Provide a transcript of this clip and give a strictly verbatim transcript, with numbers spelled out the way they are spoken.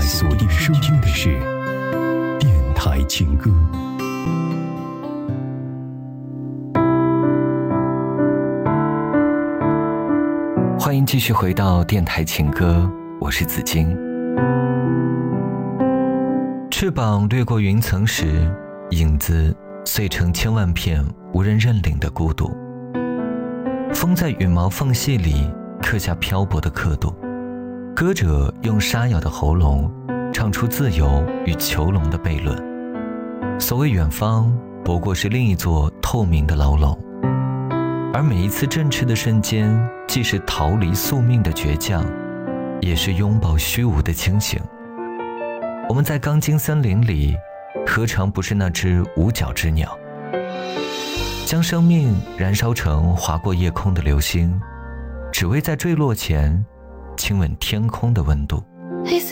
锁定收听的是电台情歌。 欢迎继续回到电台情歌，我是子金。翅膀掠过云层时，影子碎成千万片无人认领的孤独。风在羽毛缝隙里刻下漂泊的刻度，歌者用沙哑的喉咙唱出自由与囚笼的悖论。所谓远方，不过是另一座透明的牢笼，而每一次振翅的瞬间，既是逃离宿命的倔强，也是拥抱虚无的清醒。我们在钢筋森林里，何尝不是那只无脚之鸟，将生命燃烧成划过夜空的流星，只为在坠落前亲吻天空的温度。 黑色